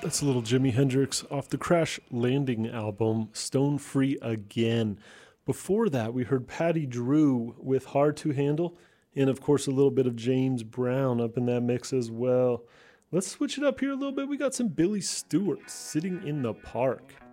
That's a little Jimi Hendrix off the Crash Landing album, Stone Free Again. Before that, we heard Patty Drew with Hard to Handle, and of course, a little bit of James Brown up in that mix as well. Let's switch it up here a little bit. We got some Billy Stewart, Sitting in the Park.